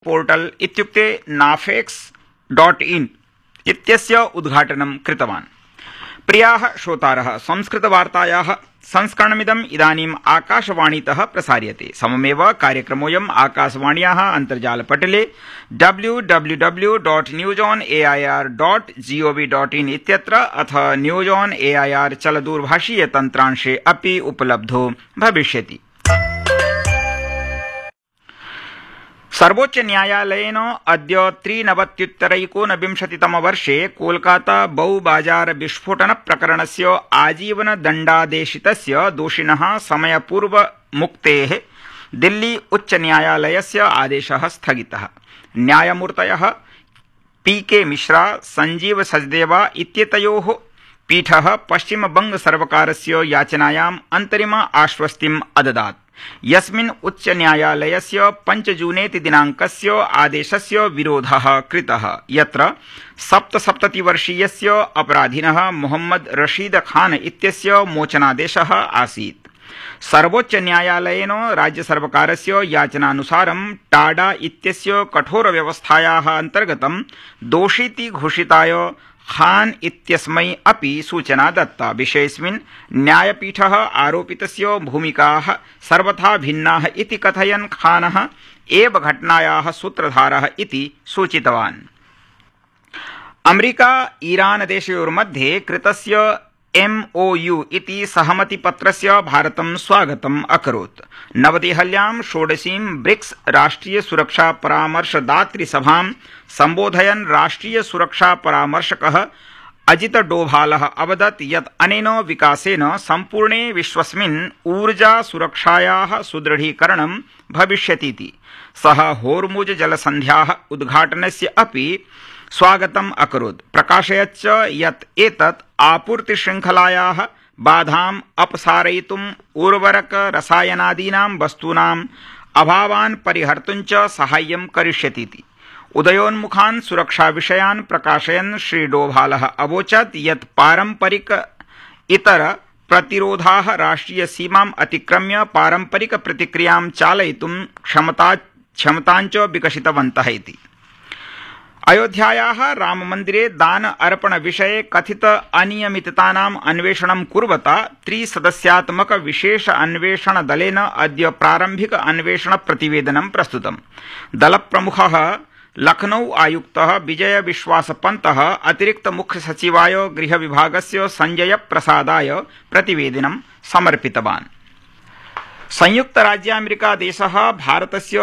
Portal इत्युक्ते nafex.in इत्यस्य उद्घाटनं कृतवान्। प्रियाः श्रोतारः, संस्कृतवार्तायाः संस्करणमिदम् इदानीम् आकाशवाणीतः प्रसार्यते। सममेव कार्यक्रमोऽयम् आकाशवाण्याः अन्तर्जालपटले www.newsonair.gov.in इत्यत्र अथ न्यूज ऑन एआईआर चलदूरभाषीय तन्त्रांशे अपि उपलब्धो भविष्यति। सर्वोच्च न्यायालयेन अद्य 93 वर्षे कोलकाता बहुबाजार विस्फोटन प्रकरणस्य आजीवनदण्डादेशितस्य दोषिणः समयपूर्वमुक्तेः दिल्ली उच्च न्यायालयस्य आदेशः स्थगितः। न्यायमूर्तयः पीके मिश्रा, संजीव सचदेवा इत्येतयोः पीठः पश्चिमबंग सर्वकारस्य याचनायाम् अन्तरिम आश्वस्तिम् अददात्, यस्मिन् उच्च न्यायालयस्य 5 जूनेति दिनाङ्कस्य आदेशस्य विरोधः कृतः, यत्र 77 वर्षीयस्य अपराधिनः मोहम्मद रशीद खान इत्यस्य मोचनादेशः आसीत्। सर्वोच्च न्यायालयेन राज्यसर्वकारस्य याचनानुसारं टाडा इत्यस्य कठोरव्यवस्थायाः अन्तर्गतं दोषीति घोषिताय खान इत्यस्मै अपि सूचना दत्ता। विषयेऽस्मिन् न्यायपीठः आरोपितस्य भूमिकाः सर्वथा भिन्नाः इति कथयन् खानः एव घटनायाः सूत्रधारः इति सूचितवान्। अमेरिका ईरान देशयोर्मध्ये कृतस्य MOU इति सहमतिपत्रस्य भारतं स्वागतम् अकरोत्। नवदेहल्यां 16वीं ब्रिक्स राष्ट्रिय सुरक्षा परामर्शदातृसभां सम्बोधयन् राष्ट्रिय सुरक्षा परामर्शकः अजित डोभालः अवदत् यत् अनेन विकासेन सम्पूर्णे विश्वस्मिन् ऊर्जा सुरक्षायाः सुदृढीकरणं भविष्यतीति। सः होर्मुज जलसन्ध्याः उद्घाटनस्य अपि स्वागतम् अकरोत्, प्रकाशयच्च यत् एतत् आपूर्तिशृङ्खलायाः बाधाम् अपसारयितुम् उर्वरक रसायनादीनां वस्तूनाम् अभावान् परिहर्तुं च साहाय्यं करिष्यतीति। उदयोन्मुखान् सुरक्षाविषयान् प्रकाशयन् श्री डोभालः अवोचत् यत् पारम्परिक इतर प्रतिरोधाः राष्ट्रिय सीमाम् अतिक्रम्य पारम्परिक प्रतिक्रियां चालयितुं क्षमताञ्च विकसितवन्तः इति। अयोध्यायाः राममन्दिरे दान अर्पण विषये कथित अनियमिततानाम् अन्वेषणं कुर्वता 3 सदस्यात्मक विशेष अन्वेषण दलेन अद्य प्रारम्भिक अन्वेषण प्रतिवेदनं प्रस्तुतम्। दलप्रमुखः लखनऊ आयुक्तः विजय विश्वासपन्तः अतिरिक्त मुख्य सचिवाय गृहविभागस्य संजय प्रसादाय प्रतिवेदनं समर्पितवान्। संयुक्त राज्य अमेरिका देशः भारतस्य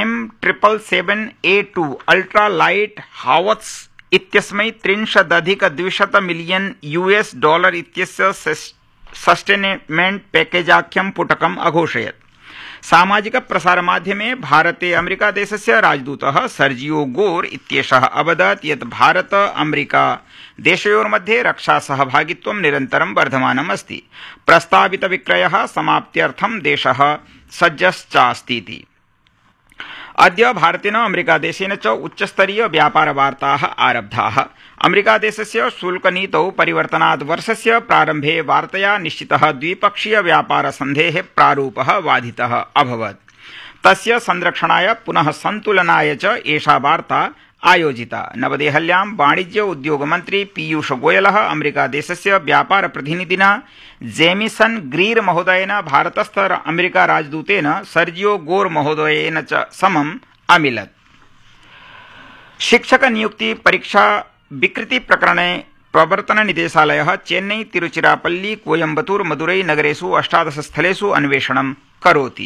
M777A2 अल्ट्रा लाइट हावत्स इत्यस्मै $300 मिलियन इत्यस्य सस्टेनमेंट पैकेजाख्यं पुटकम् अघोषयत्। सामाजिक प्रसारमाध्यमे भारते अमेरिका देशस्य राजदूतः सर्जियो गोर इत्येषः अवदत् यत् भारत अमेरिका देशयोर्मध्ये रक्षा सहभागित्वं निरन्तरं वर्धमानम् अस्ति। प्रस्तावित विक्रयः समाप्त्यर्थं देशः सज्जश्चास्तीति। अद्य भारतेन अमेरिका देशेन च उच्चस्तरीय व्यापारवार्ताः आरब्धाः। अमेरिका देशस्य शुल्कनीतौ परिवर्तनात् वर्षस्य प्रारम्भे वार्तया निश्चितः द्विपक्षीय व्यापारसन्धेः प्रारूपः बाधितः अभवत्। तस्य संरक्षणाय पुनः सन्तुलनाय च एषा वार्ता आयोजिता। नवदेहल्यां वाणिज्य उद्योग मन्त्री पीयूष गोयलः अमेरिका देशस्य व्यापार प्रतिनिधिना जेमिसन ग्रीर महोदयेन भारतस्थ अमेरिका राजदूतेन सर्जियो गोर महोदयेन च समम् अमिलत्। शिक्षक नियुक्ति परीक्षा विकृति प्रकरणे प्रवर्तन निदेशालयः चेन्नई, तिरुचिरापल्ली, कोयम्बतूर, मदुरै नगरेषु 18 स्थलेषु अन्वेषणं करोति।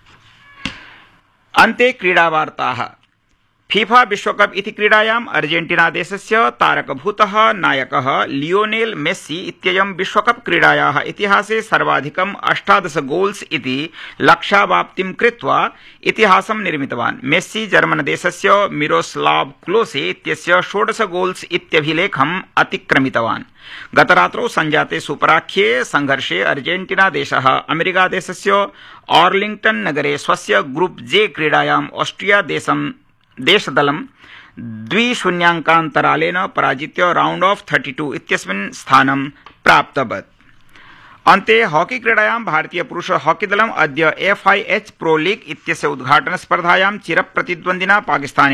अन्ते क्रीडावार्ताः। फीफा विश्वकप इति क्रीडायाम् अर्जेंटीना देशस्य तारकभूतः नायकः लियोनेल मेस्सी इत्ययं विश्वकप क्रीडायाः इतिहासे सर्वाधिकं 18 गोल्स् इति लक्ष्यावाप्तिं कृत्वा इतिहासं निर्मितवान्। मेस्सी जर्मन देशस्य मिरोस्लाव क्लोसे इत्यस्य 16 गोल्स् इत्यभिलेखम् अतिक्रमितवान्। गतरात्रौ संजाते सुपराख्ये संघर्षे अर्जेंटीना देशः अमेरिका देशस्य आर्लिंग्टन नगरे स्वस्य ग्रुप जे क्रीडायाम् ऑस्ट्रिया देशदलं 2-0 पराजित्य राउंड ऑफ 32 इत्यस्मिन् स्थानं प्राप्तवत्। अन्ते हॉकी क्रीडायां भारतीय पुरुष हॉकी दलम् अद्य FIH प्रो लीग इत्यस्य उद्घाटन स्पर्धायां चिरप्रतिद्वन्दिना पाकिस्तान